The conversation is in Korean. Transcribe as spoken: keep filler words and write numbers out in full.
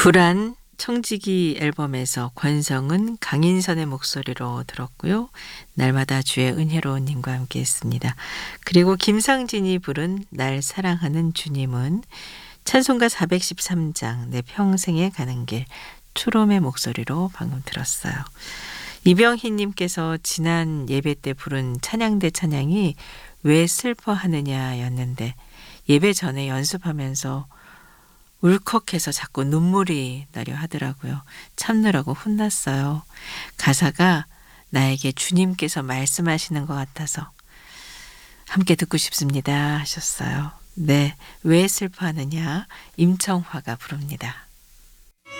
불안 청지기 앨범에서 권성은, 강인선의 목소리로 들었고요. 날마다 주의 은혜로운 님과 함께 했습니다. 그리고 김상진이 부른 날 사랑하는 주님은 찬송가 사백십삼 장 내 평생에 가는 길, 초롬의 목소리로 방금 들었어요. 이병희 님께서 지난 예배 때 부른 찬양대 찬양이 왜 슬퍼하느냐 였는데, 예배 전에 연습하면서 울컥해서 자꾸 눈물이 나려 하더라고요. 참느라고 혼났어요. 가사가 나에게 주님께서 말씀하시는 것 같아서 함께 듣고 싶습니다 하셨어요. 네, 왜 슬퍼하느냐, 임청화가 부릅니다.